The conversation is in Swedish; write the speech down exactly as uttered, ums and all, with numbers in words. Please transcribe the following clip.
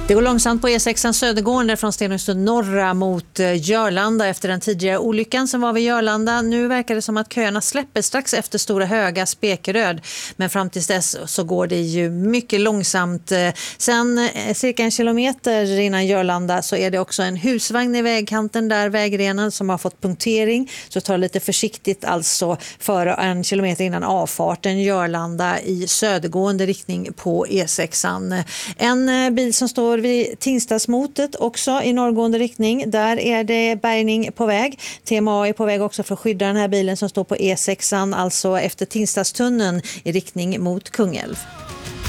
Det går långsamt på E sexan södergående från Stenungsund norra mot Jörlanda efter den tidigare olyckan som var vid Jörlanda. Nu verkar det som att köerna släpper strax efter Stora Höga Spekeröd. Men fram till dess så går det ju mycket långsamt. Sen cirka en kilometer innan Jörlanda så är det också en husvagn i vägkanten där vägrenen som har fått punktering. Så ta lite försiktigt alltså före en kilometer innan avfarten Jörlanda i södergående riktning på E sexan. En bil som står vid Tingstadsmotet också i norrgående riktning. Där är det bärgning på väg. T M A är på väg också för att skydda den här bilen som står på E sexan, alltså efter Tingstadstunneln i riktning mot Kungälv.